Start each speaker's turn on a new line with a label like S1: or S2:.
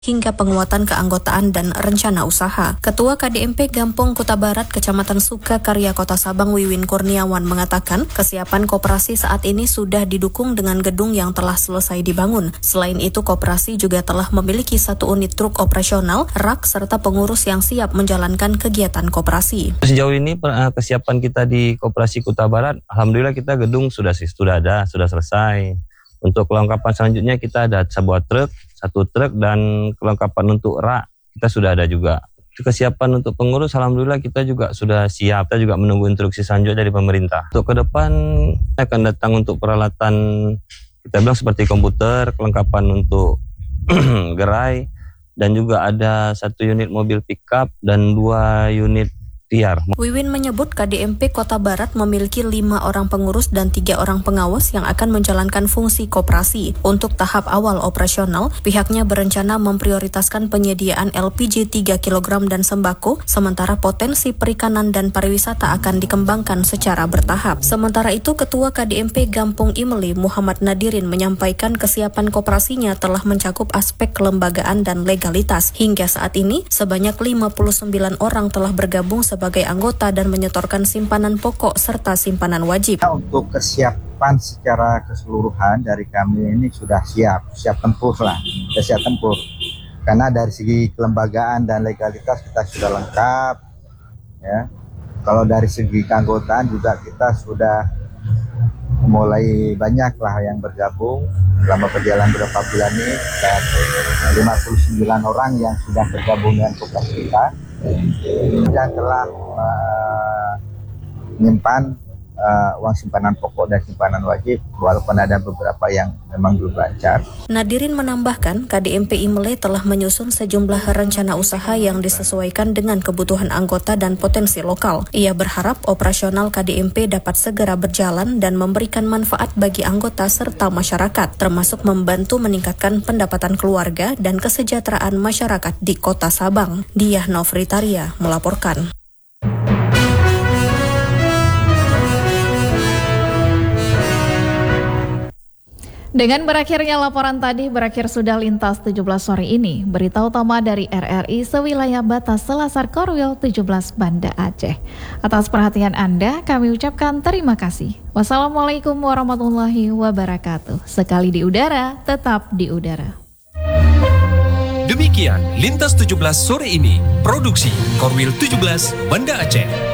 S1: hingga penguatan keanggotaan dan rencana usaha. Ketua KDMP Gampong Kuta Barat Kecamatan Sukakarya Kota Sabang Wiwin Kurniawan mengatakan kesiapan koperasi saat ini sudah didukung dengan gedung yang telah selesai dibangun. Selain itu, koperasi juga telah memiliki 1 unit truk operasional, rak, serta pengurus yang siap menjalankan kegiatan koperasi.
S2: Sejauh ini kesiapan kita di Koperasi Kuta Barat, alhamdulillah kita gedung sudah selesai. Untuk kelengkapan selanjutnya kita ada sebuah truk, 1 truk, dan kelengkapan untuk rak kita sudah ada juga. Kesiapan untuk pengurus alhamdulillah kita juga sudah siap. Kita juga menunggu instruksi selanjutnya dari pemerintah. Untuk ke depan akan datang untuk peralatan kita bilang seperti komputer, kelengkapan untuk gerai, dan juga ada 1 unit mobil pickup dan 2 unit tiar.
S1: Wiwin menyebut KDMP Kota Barat memiliki 5 orang pengurus dan 3 orang pengawas yang akan menjalankan fungsi koperasi. Untuk tahap awal operasional, pihaknya berencana memprioritaskan penyediaan LPG 3 kg dan sembako, sementara potensi perikanan dan pariwisata akan dikembangkan secara bertahap. Sementara itu, Ketua KDMP Gampong Imeli Muhammad Nadirin menyampaikan kesiapan koperasinya telah mencakup aspek kelembagaan dan legalitas. Hingga saat ini, sebanyak 59 orang telah bergabung sebagai anggota dan menyetorkan simpanan pokok serta simpanan wajib.
S3: Untuk kesiapan secara keseluruhan dari kami ini sudah siap tempur lah, siap tempur. Karena dari segi kelembagaan dan legalitas kita sudah lengkap, ya. Kalau dari segi keanggotaan juga kita sudah mulai banyak lah yang bergabung selama perjalanan beberapa bulan ini. Dan 59 orang yang sudah bergabung dengan koperasi kita yang telah menyimpan uang simpanan pokok dan simpanan wajib, walaupun ada beberapa yang memang belum lancar.
S1: Nadirin menambahkan, KDMP Imele telah menyusun sejumlah rencana usaha yang disesuaikan dengan kebutuhan anggota dan potensi lokal. Ia berharap operasional KDMP dapat segera berjalan dan memberikan manfaat bagi anggota serta masyarakat, termasuk membantu meningkatkan pendapatan keluarga dan kesejahteraan masyarakat di Kota Sabang. Diah Novritaria melaporkan.
S4: Dengan berakhirnya laporan tadi, berakhir sudah Lintas 17 sore ini. Berita utama dari RRI sewilayah batas Selasar Korwil 17 Banda Aceh. Atas perhatian Anda, kami ucapkan terima kasih. Wassalamualaikum warahmatullahi wabarakatuh. Sekali di udara, tetap di udara.
S5: Demikian Lintas 17 sore ini. Produksi Korwil 17 Banda Aceh.